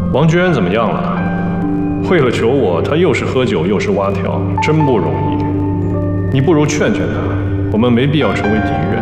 王居安怎么样了？为了求我，他又是喝酒又是蛙条，真不容易。你不如劝劝他，我们没必要成为敌人。